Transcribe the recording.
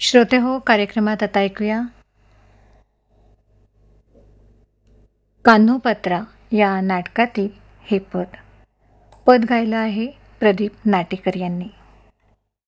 श्रोते हो, कार्यक्रमात आता ऐकूया कान्होपत्रा या नाटकातील हे पद गायलं आहे प्रदीप नाटेकर यांनी.